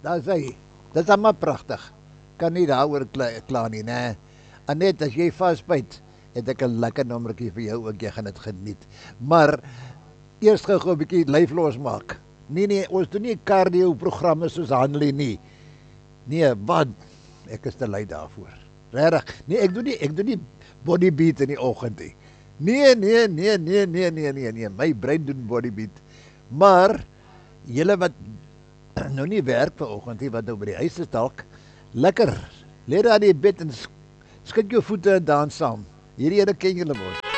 Daar sê hy. Dis allemaal pragtig. Kan nie daaroor kla nie, né? Anet, as jy vasbyt, het ek 'n lekker nommertjie vir jou ook, jy gaan dit geniet. Maar eers gou 'n bietjie lyf losmaak. Nee, ons doen nie cardio programme soos Hanlie nie. Nee, wat? Ek is te lui daarvoor. Regtig. Nee, ek doen nie body beat in die oggend nie. Nee. My brein doen body beat. Maar julle wat nou nie werk vanoggend nie, wat nou by die huis is dalk, lekker. Lê daar in die bed en skud jou voete en dans saam. Hierdie ene ken julle mos.